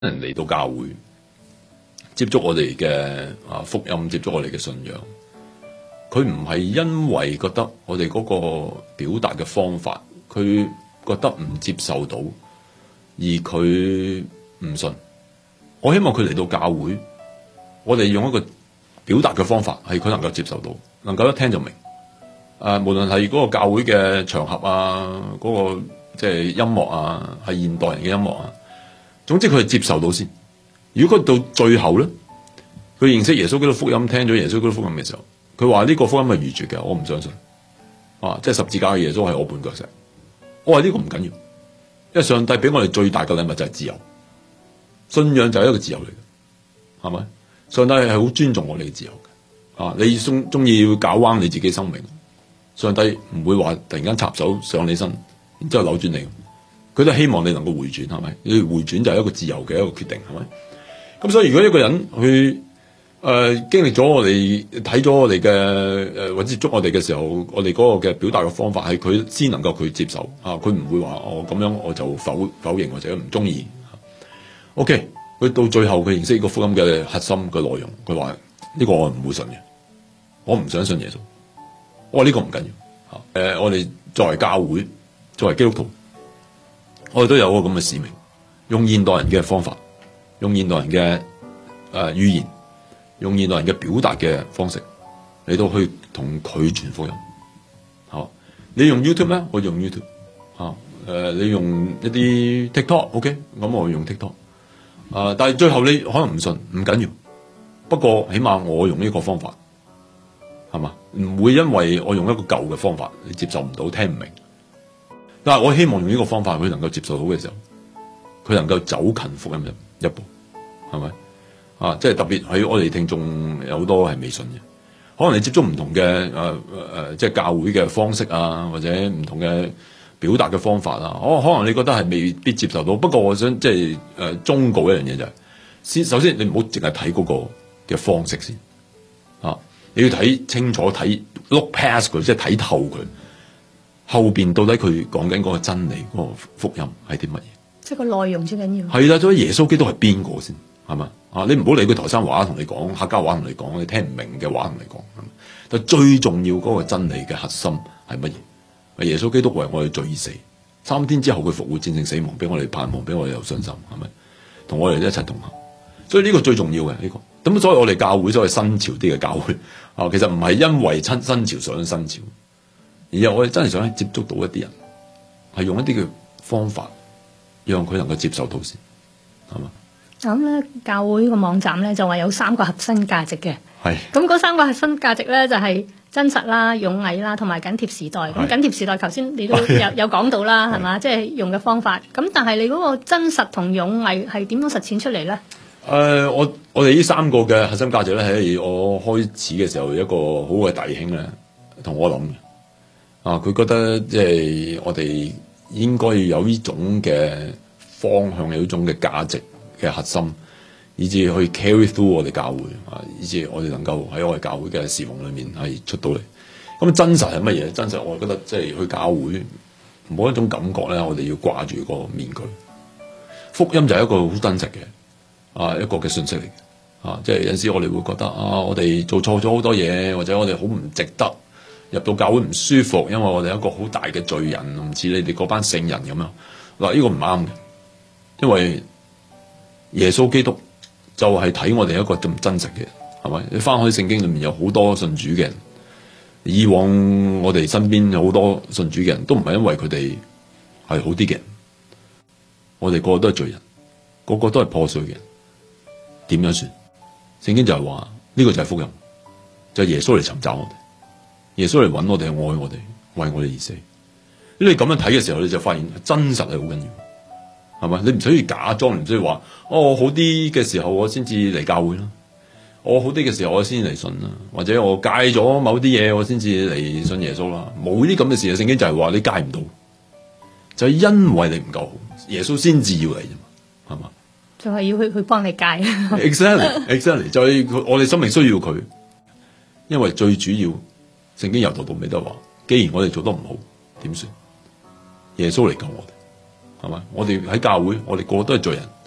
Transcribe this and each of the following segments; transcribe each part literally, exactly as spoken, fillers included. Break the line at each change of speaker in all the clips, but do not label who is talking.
人嚟到教會接觸我哋嘅啊福音，接觸我哋嘅信仰，佢唔係因為覺得我哋嗰個表達嘅方法，佢覺得唔接受到，而佢唔信。我希望佢嚟到教會，我哋用一個表達嘅方法，係佢能夠接受到，能夠一聽就明。啊，無論係嗰個教會嘅場合啊，嗰、嗰個即係音樂啊，係現代人嘅音樂啊。總之佢係接受到先。如果佢到最後咧，佢認識耶穌基督福音，聽咗耶穌基督福音嘅時候，佢話呢個福音係愚拙嘅，我唔相信。啊，即係十字架嘅耶穌係我絆腳石。我話呢個唔緊要，因為上帝俾我哋最大嘅禮物就係自由，信仰就係一個自由嚟嘅，係咪？上帝係好尊重我哋嘅自由嘅。啊，你中中意要搞彎你自己生命，上帝唔會話突然間插手上你身，然之後扭轉你。佢都希望你能夠回轉，係咪？你回轉就係一個自由嘅一個決定，係咪？咁所以如果一個人去誒、呃、經歷咗我哋睇咗我哋嘅誒或者接觸我哋嘅時候，我哋嗰個嘅表達嘅方法係佢先能夠佢接受啊，佢唔會話我咁樣我就否否認或者唔中意。OK，佢到最後佢認識呢個福音嘅核心嘅內容，佢話呢個我唔會信嘅，我唔想信耶穌。我話呢個唔緊要嚇，誒、呃、我哋作為教會，作為基督徒。我哋都有個咁嘅使命，用現代人嘅方法，用現代人嘅誒、呃、語言，用現代人嘅表達嘅方式嚟到去同佢傳福音。好，你用 YouTube 咧，我用 YouTube。嚇，誒、呃，你用一啲 TikTok，OK，、okay? 咁我用 TikTok。啊、呃，但係最後你可能唔信，唔緊要。不過起碼我用呢個方法，係嘛？唔會因為我用一個舊嘅方法，你接受唔到，聽唔明。但係我希望用呢個方法，佢能夠接受到嘅時候，佢能夠走近福音一步，係咪？啊，即係特別喺我哋聽眾有好多係未信嘅，可能你接觸唔同嘅誒誒，即係教會嘅方式啊，或者唔同嘅表達嘅方法啊，可可能你覺得係未必接受到。不過我想即係誒忠告一樣嘢就係、是，先首先你唔好淨係睇嗰個嘅方式先，啊，你要睇清楚，睇 look past 佢，即係睇透佢。後邊到底佢講緊嗰個真理，嗰、嗰個福音係啲乜嘢？
即係個內容最緊要。
係啦，所以耶穌基督係邊個先？係嘛？啊，你唔好理佢台山話同你講，客家話同你講，你聽唔明嘅話同你講。但最重要嗰個真理嘅核心係乜嘢？耶穌基督為我哋罪死，三天之後佢復活戰勝死亡，俾我哋盼望，俾我哋有信心，係咪？同我哋一齊同行。所以呢個最重要嘅呢、呢個。咁所以我哋教會所謂新潮啲嘅教會啊，其實唔係因為親新潮上新潮。而係我哋真係想接觸到一啲人，係用一啲嘅方法，讓佢能夠接受到先，係嘛？
咁咧，教會個網站咧就話有三個核心價值嘅。
係。
咁嗰三個核心價值咧就係真實啦、勇毅啦，同埋緊貼時代。咁緊貼時代，頭先你都有有講到啦，係嘛？即係用嘅方法。咁但係你嗰個真實同勇毅係點樣實踐出嚟咧？誒、
呃，我我哋呢三個嘅核心價值咧，係我開始嘅時候一個好嘅弟兄咧，同我諗嘅。啊！佢覺得即係我哋應該要有呢種嘅方向，有呢種嘅價值嘅核心，以至去 carry through 我哋教會啊，以至我哋能夠喺我哋教會嘅侍奉裏面係出到嚟。咁真實係乜嘢？真實我覺得即係去教會冇一種感覺咧，我哋要掛住個面具。福音就係一個好真實嘅啊一個嘅信息嚟嘅啊！即係有陣時我哋會覺得啊，我哋做錯咗好多嘢，或者我哋好唔值得。入到教會唔舒服，因為我哋一個好大嘅罪人，唔似你哋嗰班聖人咁樣。嗱，呢個唔啱嘅，因為耶穌基督就係睇我哋一個咁真實嘅，係咪？你翻開聖經裏面有好多信主嘅人，以往我哋身邊有好多信主嘅人都唔係因為佢哋係好啲嘅人，我哋個個都係罪人，個個都係破碎嘅人，點樣算？聖經就係話呢個就係福音，就係耶穌嚟尋找我哋。耶穌嚟揾我哋，愛我哋，為我哋而死。你咁樣睇嘅時候，你就發現真實係好緊要，係咪？你唔需要假裝，唔需要話哦，我好啲嘅時候我先至嚟教會啦，我好啲嘅時候我先嚟信啦，或者我戒咗某啲嘢我先至嚟信耶穌啦。冇啲咁嘅事，聖經就係話你戒唔到，就係因為你唔夠好，耶穌先至要嚟啫嘛，係嘛？
就係要去去幫你戒。
Exactly, exactly，就係我哋生命需要佢，因為最主要。聖經由頭到尾都話，既然我哋做得唔好，點算？耶穌嚟救我哋，係咪？我哋喺教會，我哋個個都係罪人，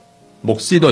牧師都係